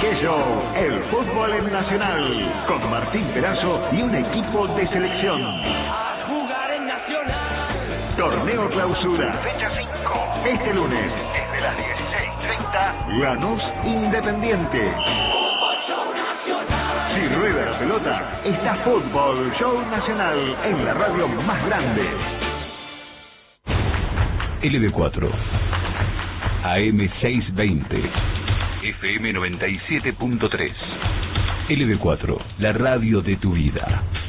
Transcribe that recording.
¡Qué show! El fútbol en Nacional, con Martín Perazo y un equipo de selección. A jugar en Nacional. Torneo Clausura, fecha 5. Este lunes, desde las 16:30, Lanús Independiente. Si rueda la pelota, está Fútbol Show Nacional en la radio más grande. LB4 AM 620 FM 97.3 LB4, la radio de tu vida.